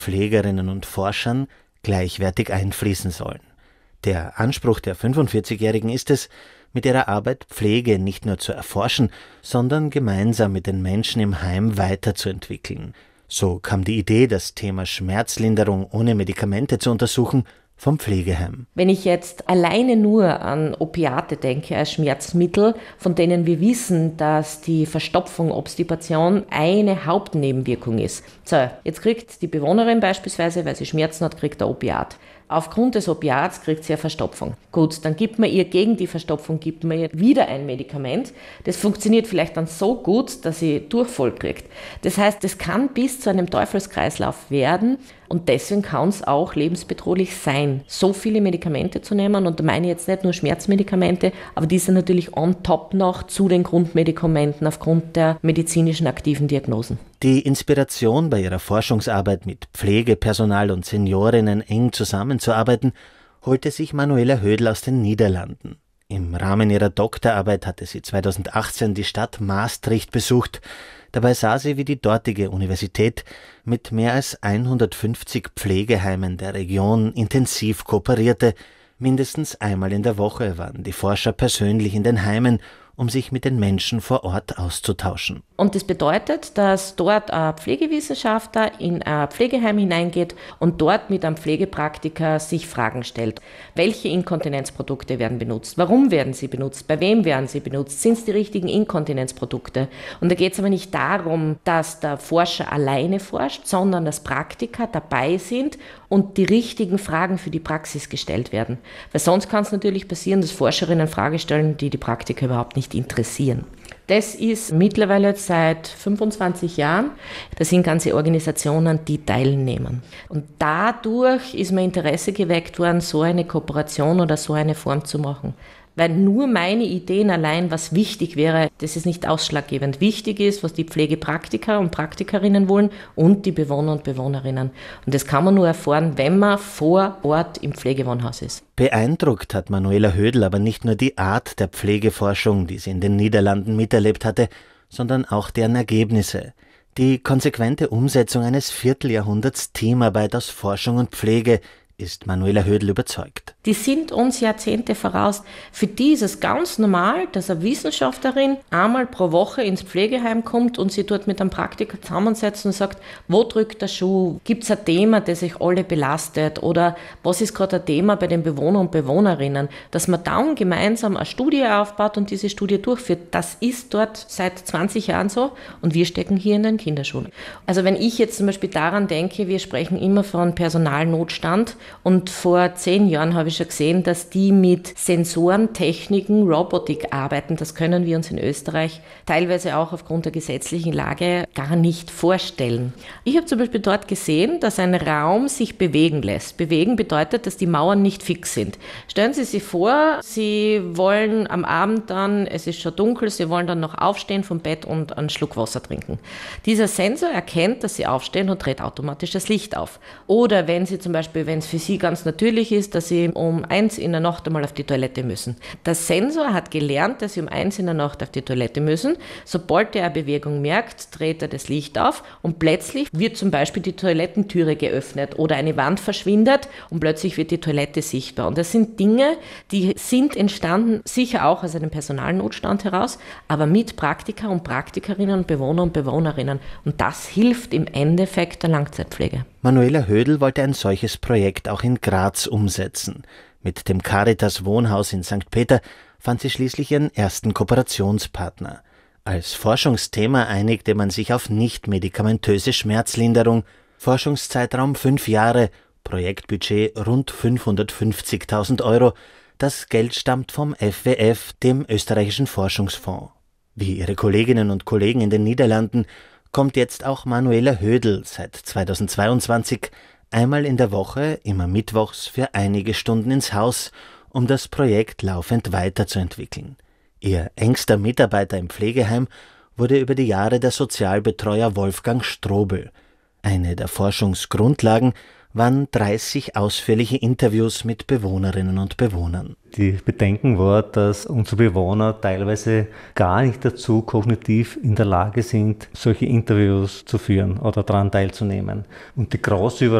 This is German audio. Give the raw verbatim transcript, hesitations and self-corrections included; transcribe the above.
Pflegerinnen und Forschern gleichwertig einfließen sollen. Der Anspruch der fünfundvierzigjährigen ist es, mit ihrer Arbeit Pflege nicht nur zu erforschen, sondern gemeinsam mit den Menschen im Heim weiterzuentwickeln. So kam die Idee, das Thema Schmerzlinderung ohne Medikamente zu untersuchen, vom Pflegeheim. Wenn ich jetzt alleine nur an Opiate denke als Schmerzmittel, von denen wir wissen, dass die Verstopfung, Obstipation eine Hauptnebenwirkung ist. So, jetzt kriegt die Bewohnerin beispielsweise, weil sie Schmerzen hat, kriegt ein Opiat. Aufgrund des Opiats kriegt sie eine Verstopfung. Gut, dann gibt man ihr gegen die Verstopfung gibt man ihr wieder ein Medikament. Das funktioniert vielleicht dann so gut, dass sie Durchfall kriegt. Das heißt, das kann bis zu einem Teufelskreislauf werden und deswegen kann es auch lebensbedrohlich sein, so viele Medikamente zu nehmen. Und da meine ich jetzt nicht nur Schmerzmedikamente, aber die sind natürlich on top noch zu den Grundmedikamenten aufgrund der medizinischen aktiven Diagnosen. Die Inspiration, bei ihrer Forschungsarbeit mit Pflegepersonal und Seniorinnen eng zusammenzuarbeiten, holte sich Manuela Hödl aus den Niederlanden. Im Rahmen ihrer Doktorarbeit hatte sie zweitausendachtzehn die Stadt Maastricht besucht. Dabei sah sie, wie die dortige Universität mit mehr als hundertfünfzig Pflegeheimen der Region intensiv kooperierte. Mindestens einmal in der Woche waren die Forscher persönlich in den Heimen, um sich mit den Menschen vor Ort auszutauschen. Und das bedeutet, dass dort ein Pflegewissenschaftler in ein Pflegeheim hineingeht und dort mit einem Pflegepraktiker sich Fragen stellt. Welche Inkontinenzprodukte werden benutzt? Warum werden sie benutzt? Bei wem werden sie benutzt? Sind es die richtigen Inkontinenzprodukte? Und da geht es aber nicht darum, dass der Forscher alleine forscht, sondern dass Praktiker dabei sind und die richtigen Fragen für die Praxis gestellt werden. Weil sonst kann es natürlich passieren, dass Forscherinnen Fragen stellen, die die Praktiker überhaupt nicht interessieren. Das ist mittlerweile seit fünfundzwanzig Jahren. Das sind ganze Organisationen, die teilnehmen. Und dadurch ist mir Interesse geweckt worden, so eine Kooperation oder so eine Form zu machen. Weil nur meine Ideen allein, was wichtig wäre, das ist nicht ausschlaggebend. Wichtig ist, was die Pflegepraktiker und Praktikerinnen wollen und die Bewohner und Bewohnerinnen. Und das kann man nur erfahren, wenn man vor Ort im Pflegewohnhaus ist. Beeindruckt hat Manuela Hödl aber nicht nur die Art der Pflegeforschung, die sie in den Niederlanden miterlebt hatte, sondern auch deren Ergebnisse. Die konsequente Umsetzung eines Vierteljahrhunderts Teamarbeit aus Forschung und Pflege ist Manuela Hödl überzeugt. Die sind uns Jahrzehnte voraus. Für die ist es ganz normal, dass eine Wissenschaftlerin einmal pro Woche ins Pflegeheim kommt und sie dort mit einem Praktiker zusammensetzt und sagt, wo drückt der Schuh? Gibt es ein Thema, das sich alle belastet? Oder was ist gerade ein Thema bei den Bewohnern und Bewohnerinnen? Dass man dann gemeinsam eine Studie aufbaut und diese Studie durchführt, das ist dort seit zwanzig Jahren so und wir stecken hier in den Kinderschuhen. Also wenn ich jetzt zum Beispiel daran denke, wir sprechen immer von Personalnotstand, und vor zehn Jahren habe ich schon gesehen, dass die mit Sensoren, Techniken, Robotik arbeiten. Das können wir uns in Österreich teilweise auch aufgrund der gesetzlichen Lage gar nicht vorstellen. Ich habe zum Beispiel dort gesehen, dass ein Raum sich bewegen lässt. Bewegen bedeutet, dass die Mauern nicht fix sind. Stellen Sie sich vor, Sie wollen am Abend dann, es ist schon dunkel, Sie wollen dann noch aufstehen vom Bett und einen Schluck Wasser trinken. Dieser Sensor erkennt, dass Sie aufstehen und dreht automatisch das Licht auf. Oder wenn Sie zum Beispiel, wenn es für Sie ganz natürlich ist, dass Sie um eins in der Nacht einmal auf die Toilette müssen. Der Sensor hat gelernt, dass Sie um eins in der Nacht auf die Toilette müssen. Sobald er eine Bewegung merkt, dreht er das Licht auf und plötzlich wird zum Beispiel die Toilettentüre geöffnet oder eine Wand verschwindet und plötzlich wird die Toilette sichtbar. Und das sind Dinge, die sind entstanden, sicher auch aus einem Personalnotstand heraus, aber mit Praktiker und Praktikerinnen und Bewohner und Bewohnerinnen. Und das hilft im Endeffekt der Langzeitpflege. Manuela Hödl wollte ein solches Projekt auch in Graz umsetzen. Mit dem Caritas Wohnhaus in Sankt Peter fand sie schließlich ihren ersten Kooperationspartner. Als Forschungsthema einigte man sich auf nicht-medikamentöse Schmerzlinderung, Forschungszeitraum fünf Jahre, Projektbudget rund fünfhundertfünfzigtausend Euro. Das Geld stammt vom F W F, dem österreichischen Forschungsfonds. Wie ihre Kolleginnen und Kollegen in den Niederlanden kommt jetzt auch Manuela Hödl seit zweitausendzweiundzwanzig einmal in der Woche, immer mittwochs, für einige Stunden ins Haus, um das Projekt laufend weiterzuentwickeln. Ihr engster Mitarbeiter im Pflegeheim wurde über die Jahre der Sozialbetreuer Wolfgang Strobel. Eine der Forschungsgrundlagen waren dreißig ausführliche Interviews mit Bewohnerinnen und Bewohnern. Die Bedenken war, dass unsere Bewohner teilweise gar nicht dazu kognitiv in der Lage sind, solche Interviews zu führen oder daran teilzunehmen. Und die große